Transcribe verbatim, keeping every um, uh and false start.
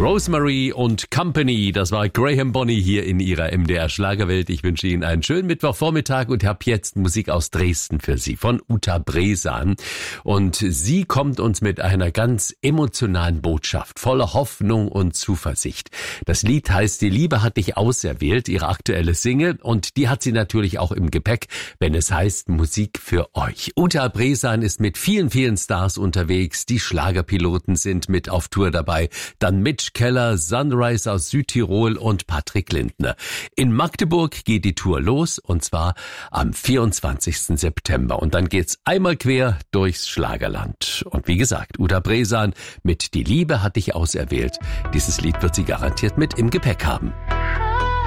Rosemary und Company, das war Graham Bonny hier in ihrer M D R Schlagerwelt. Ich wünsche Ihnen einen schönen Mittwochvormittag und habe jetzt Musik aus Dresden für Sie von Uta Bresan. Und sie kommt uns mit einer ganz emotionalen Botschaft, voller Hoffnung und Zuversicht. Das Lied heißt Die Liebe hat dich auserwählt, ihre aktuelle Single, und die hat sie natürlich auch im Gepäck, wenn es heißt Musik für euch. Uta Bresan ist mit vielen, vielen Stars unterwegs, die Schlagerpiloten sind mit auf Tour dabei, dann Mitch Keller, Sunrise aus Südtirol und Patrick Lindner. In Magdeburg geht die Tour los, und zwar am vierundzwanzigsten September. Und dann geht's einmal quer durchs Schlagerland. Und wie gesagt, Uta Bresan mit Die Liebe hat dich auserwählt. Dieses Lied wird sie garantiert mit im Gepäck haben.